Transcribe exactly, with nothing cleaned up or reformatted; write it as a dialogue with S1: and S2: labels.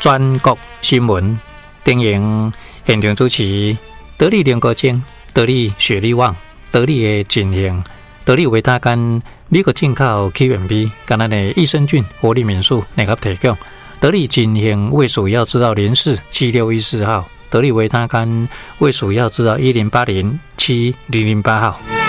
S1: 全国新闻电影现场主持德里联国精、德里雪莉旺、德里的进行、德里维他干美国进口 Q M B， 跟咱的益生菌活力民宿联合提供。德里进行卫蜀要知道零四七六一四号，德里维他干卫蜀要知道一零八零七零零八号。